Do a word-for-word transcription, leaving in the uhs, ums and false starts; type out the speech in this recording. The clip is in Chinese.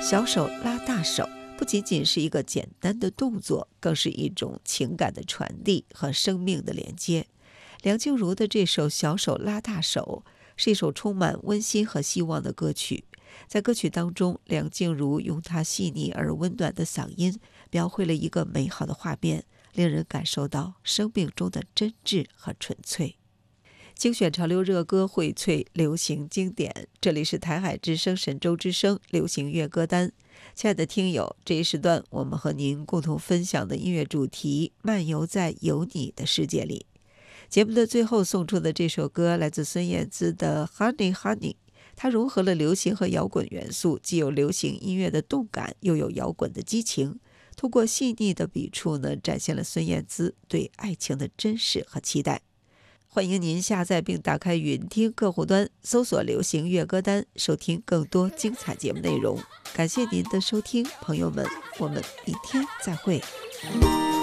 小手拉大手不仅仅是一个简单的动作，更是一种情感的传递和生命的连接。梁静茹的这首《小手拉大手》是一首充满温馨和希望的歌曲。在歌曲当中，梁静茹用她细腻而温暖的嗓音描绘了一个美好的画面，令人感受到生命中的真挚和纯粹。精选潮流热歌，荟萃流行经典，这里是台海之声神州之声流行乐歌单。亲爱的听友，这一时段我们和您共同分享的音乐主题，漫游在有你的世界里。节目的最后送出的这首歌来自孙燕姿的 Honey Honey， 它融合了流行和摇滚元素，既有流行音乐的动感，又有摇滚的激情。通过细腻的笔触呢，展现了孙燕姿对爱情的真实和期待。欢迎您下载并打开云听客户端，搜索流行乐歌单，收听更多精彩节目内容。感谢您的收听，朋友们，我们明天再会。